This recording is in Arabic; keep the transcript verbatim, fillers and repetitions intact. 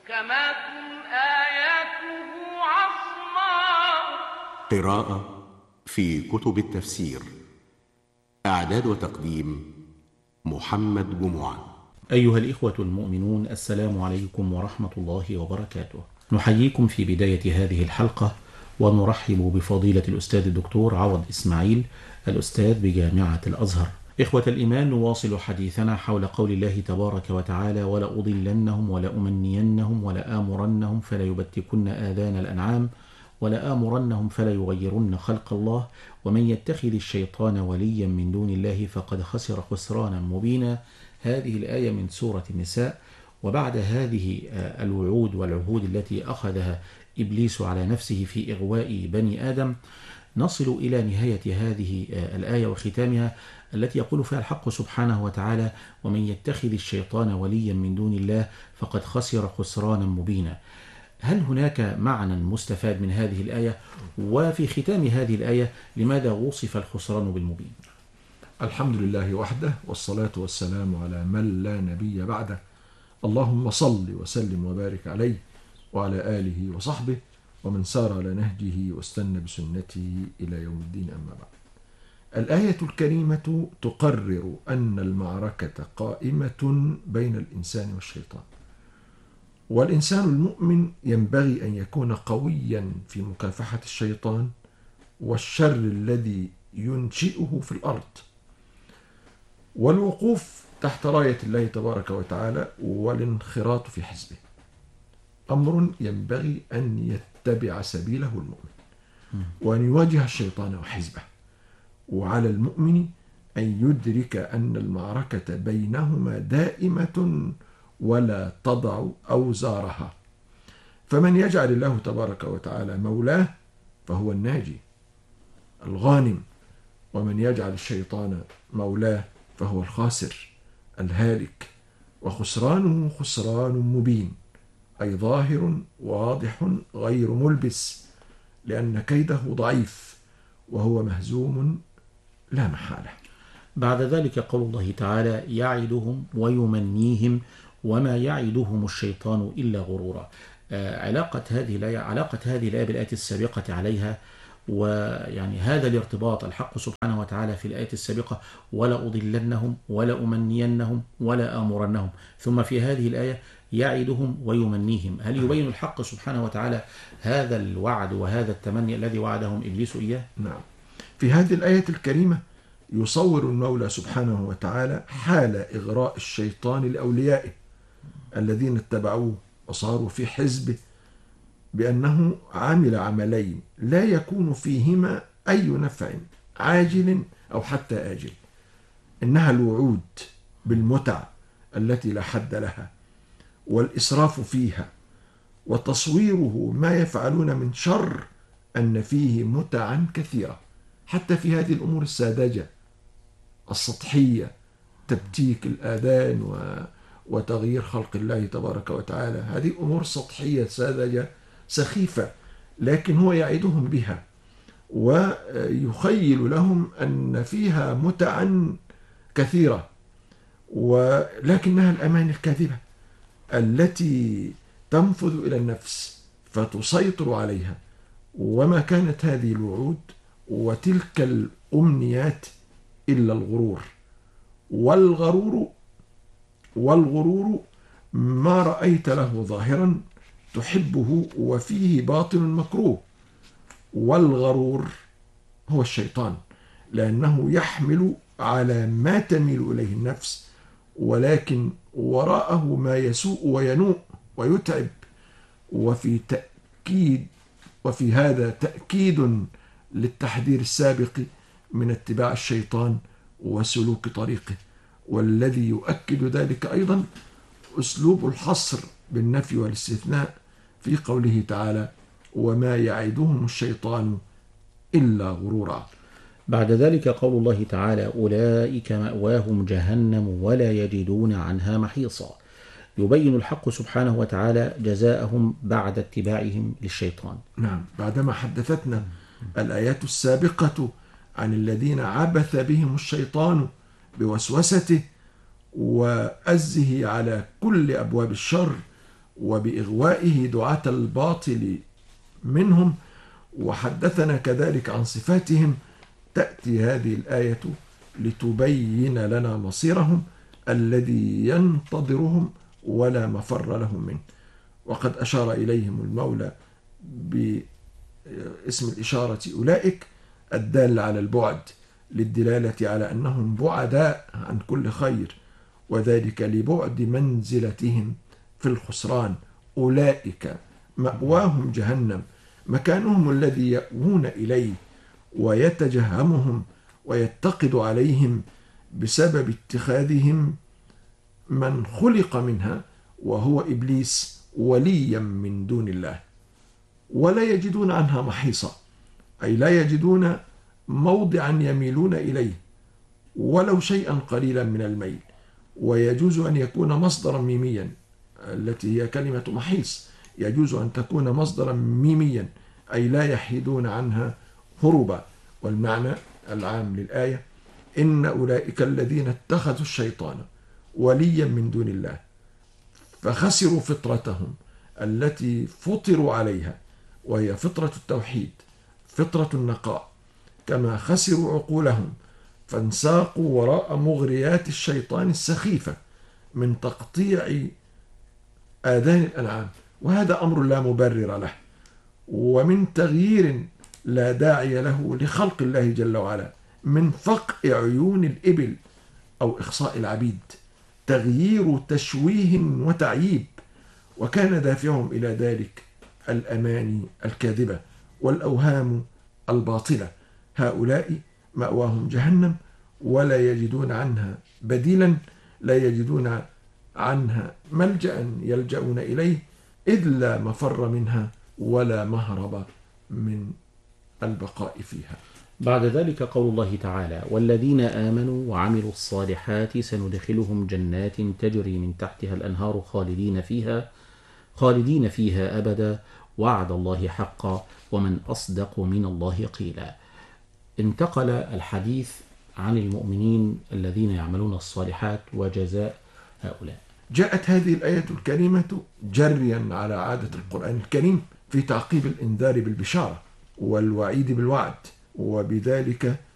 محكمات آياته عصماء. قراءة في كتب التفسير. إعداد وتقديم محمد جمعة. أيها الإخوة المؤمنون، السلام عليكم ورحمة الله وبركاته. نحييكم في بداية هذه الحلقة ونرحب بفضيلة الأستاذ الدكتور عوض إسماعيل، الأستاذ بجامعة الأزهر. إخوة الإيمان، نواصل حديثنا حول قول الله تبارك وتعالى: ولأضلنهم ولأمنينهم ولآمرنهم فليبتكن آذان الأنعام ولآمرنهم فليغيرن خلق الله ومن يتخذ الشيطان وليا من دون الله فقد خسر خسرانا مبينا. هذه الآية من سورة النساء. وبعد هذه الوعود والعهود التي أخذها إبليس على نفسه في إغواء بني آدم، نصل إلى نهاية هذه الآية وختامها التي يقول فيها الحق سبحانه وتعالى: ومن يتخذ الشيطان وليا من دون الله فقد خسر خسرانا مبينا. هل هناك معنى مستفاد من هذه الآية؟ وفي ختام هذه الآية لماذا وصف الخسران بالمبين؟ الحمد لله وحده، والصلاة والسلام على من لا نبي بعده. اللهم صل وسلم وبارك عليه وعلى آله وصحبه ومن سار على نهجه واستنى بسنته إلى يوم الدين، أما بعد. الآية الكريمة تقرر أن المعركة قائمة بين الإنسان والشيطان، والإنسان المؤمن ينبغي أن يكون قويا في مكافحة الشيطان والشر الذي ينشئه في الأرض، والوقوف تحت راية الله تبارك وتعالى والانخراط في حزبه أمر ينبغي أن يتبع سبيله المؤمن وأن يواجه الشيطان وحزبه. وعلى المؤمن أن يدرك أن المعركة بينهما دائمة ولا تضع أوزارها، فمن يجعل الله تبارك وتعالى مولاه فهو الناجي الغانم، ومن يجعل الشيطان مولاه فهو الخاسر الهالك، وخسرانه خسران مبين، أي ظاهر واضح غير ملبس، لأن كيده ضعيف وهو مهزوم لا محالة. بعد ذلك قول الله تعالى: يعدهم ويمنيهم وما يعدهم الشيطان إلا غرورا. آه علاقة هذه الآية علاقة هذه الآية بالآية السابقة عليها، ويعني هذا الارتباط الحق سبحانه وتعالى في الآية السابقة: ولا أضلنهم ولا أمنينهم ولا آمرنهم، ثم في هذه الآية يعدهم ويمنيهم. هل يبين الحق سبحانه وتعالى هذا الوعد وهذا التمني الذي وعدهم إبليس إياه؟ نعم، في هذه الآية الكريمة يصور المولى سبحانه وتعالى حال إغراء الشيطان لأوليائه الذين اتبعوه وصاروا في حزبه، بأنه عمل عملين لا يكون فيهما أي نفع عاجل أو حتى آجل. إنها الوعود بالمتع التي لا حد لها والإسراف فيها، وتصويره ما يفعلون من شر أن فيه متعا كثيرة، حتى في هذه الأمور الساذجة السطحية، تبتيك الآذان و... وتغيير خلق الله تبارك وتعالى. هذه أمور سطحية ساذجة سخيفة، لكن هو يعدهم بها ويخيل لهم أن فيها متعا كثيرة، ولكنها الأمان الكاذبة التي تنفذ إلى النفس فتسيطر عليها. وما كانت هذه الوعود وتلك الأمنيات إلا الغرور، والغرور والغرور ما رأيت له ظاهرا تحبه وفيه باطن مكروه. والغرور هو الشيطان، لأنه يحمل على ما تميل إليه النفس، ولكن وراءه ما يسوء وينوء ويتعب. وفي تأكيد وفي هذا تأكيد للتحذير السابق من اتباع الشيطان وسلوك طريقه. والذي يؤكد ذلك أيضا أسلوب الحصر بالنفي والاستثناء في قوله تعالى: وما يعدهم الشيطان إلا غرورا. بعد ذلك قول الله تعالى: أولئك مأواهم جهنم ولا يجدون عنها محيصا. يبين الحق سبحانه وتعالى جزاءهم بعد اتباعهم للشيطان. نعم، بعدما حدثتنا الآيات السابقة عن الذين عبث بهم الشيطان بوسوسته وأزه على كل أبواب الشر وبإغوائه دعاة الباطل منهم، وحدثنا كذلك عن صفاتهم. تأتي هذه الآية لتبين لنا مصيرهم الذي ينتظرهم ولا مفر لهم منه. وقد أشار إليهم المولى باسم الإشارة أولئك الدال على البعد، للدلالة على أنهم بعداء عن كل خير، وذلك لبعد منزلتهم في الخسران. أولئك مأواهم جهنم، مكانهم الذي يأوون إليه، ويتجهمهم ويتقد عليهم بسبب اتخاذهم من خلق منها وهو إبليس وليا من دون الله، ولا يجدون عنها محيصا، أي لا يجدون موضعا يميلون إليه ولو شيئا قليلا من الميل. ويجوز أن يكون مصدرا ميميا، التي هي كلمة محيص، يجوز أن تكون مصدرا ميميا أي لا يحيدون عنها هروبا. والمعنى العام للآية إن أولئك الذين اتخذوا الشيطان وليا من دون الله فخسروا فطرتهم التي فطروا عليها، وهي فطرة التوحيد، فطرة النقاء، كما خسروا عقولهم فانساقوا وراء مغريات الشيطان السخيفة من تقطيع آذان الأنعام، وهذا أمر لا مبرر له، ومن تغيير لا داعي له لخلق الله جل وعلا، من فقع عيون الإبل أو إخصاء العبيد، تغيير تشويه وتعييب. وكان دافعهم إلى ذلك الأماني الكاذبة والأوهام الباطلة. هؤلاء مأواهم جهنم ولا يجدون عنها بديلا، لا يجدون عنها ملجأ يلجأون إليه، إذ لا مفر منها ولا مهرب من البقاء فيها. بعد ذلك قول الله تعالى: والذين آمنوا وعملوا الصالحات سندخلهم جنات تجري من تحتها الأنهار خالدين فيها خالدين فيها أبدا وعد الله حقا ومن أصدق من الله قيلا. انتقل الحديث عن المؤمنين الذين يعملون الصالحات وجزاء هؤلاء. جاءت هذه الآية الكريمة جريا على عادة القرآن الكريم في تعقيب الإنذار بالبشارة والوعيد بالوعد، وبذلك